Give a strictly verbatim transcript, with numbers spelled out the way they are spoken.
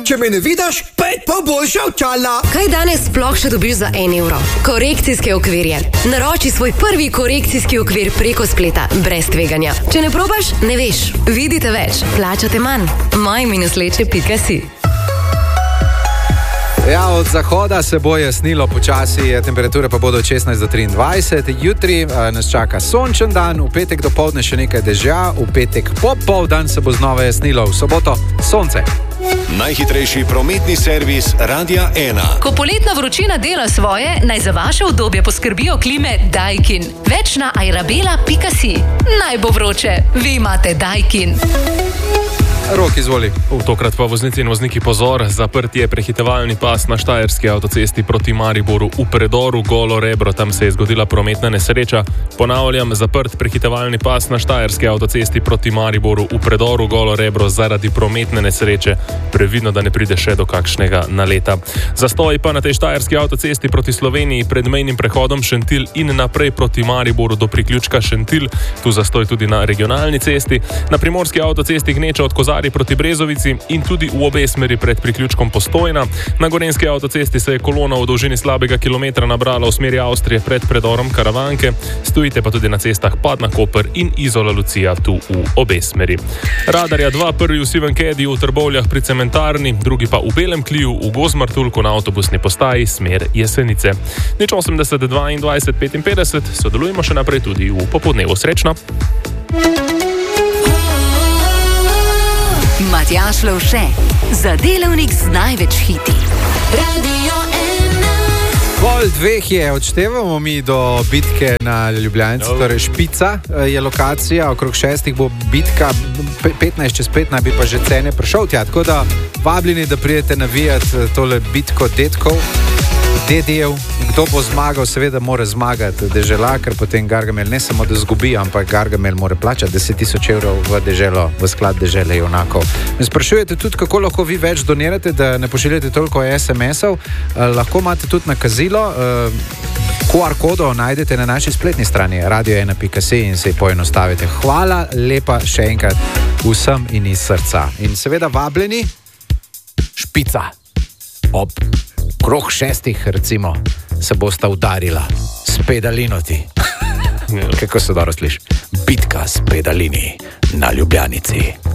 Če me ne vidiš, pet pa boljša očala. Kaj danes sploh še dobiš za en evro? Korekcijske okvirje. Naroči svoj prvi korekcijski okvir preko spleta, brez tveganja. Če ne probaš, ne veš. Vidite več, plačate manj. moj minus leče pika si. Ja, od zahoda se bo jasnilo počasi, temperature pa bodo od šestnajst do triindvajset. Jutri uh, nas čaka sončen dan, v petek dopoldne še nekaj dežja, v petek popoldan se bo znova jasnilo, v soboto sonce. Najhitrejši prometni servis Radia ena. Ko poletna vročina dela svoje, naj za vaše udobje poskrbijo klime Daikin. Več na airabela pika si. Naj bo vroče, vi imate Daikin. Rok, izvoli. Tokrat pa voznici in vozniki pozor, zaprt je prehitevalni pas na štajerski avtocesti proti Mariboru v predoru Golo Rebro, tam se je zgodila prometna nesreča. Ponavljam, zaprt prehitevalni pas na štajerski avtocesti proti Mariboru v predoru Golo Rebro zaradi prometne nesreče. Previdno, da ne pride še do kakšnega naleta. Zastoj pa na tej štajerski avtocesti proti Sloveniji pred mejnim prehodom Šentilj in naprej proti Mariboru do priključka Šentilj. Tu zastoj tudi na regionalni cesti, na primorski avtocesti Gneča od Kozarja proti Brezovici in tudi v obe smeri pred priključkom Postojna. Na gorenjski avtocesti se je kolona v dolžini slabega kilometra nabrala v smeri Avstrije pred predorom Karavanke. Stojite pa tudi na cestah Padna Koper in Izola Lucija tu v obe smeri. Radarja dva, prvi v Sivem Kediju v Trbovljah pri cementarni, drugi pa v Belem Kliju v Gozmartulku na avtobusni postaji smer Jesenice. Nič osemdeset dvaindvajset petinpetdeset, sodelujemo še naprej tudi v popoldnevu. Srečno! Matjaž Lovše, za delavnik z največ hiti. Radio ena. Pol dveh je, odštevamo mi do bitke na Ljubljanici, no. Torej Špica je lokacija, okrog šestih bo bitka, petnajst čez pet naj bi pa že cene prišel tja, tako da vabljeni, da prijete navijati tole bitko detkov, dedijev. Kdo bo zmagal, seveda mora zmagati Dežela, ker potem Gargamel ne samo da zgubi, ampak Gargamel mora plačati deset tisoč evrov v deželo, v sklad dežele junakov. Me sprašujete tudi, kako lahko vi več donirate, da ne pošiljate toliko es em esov. Eh, lahko imate tudi nakazilo, eh, ku ar kodo najdete na naši spletni strani radio ena pika si in se poenostavite. Hvala lepa še enkrat vsem in iz srca. In seveda vabljeni, Špica. Ob krog šestih, recimo, se bosta udarila s pedalinoti. Kako se dobro sliši? Bitka s pedalini na Ljubljanici.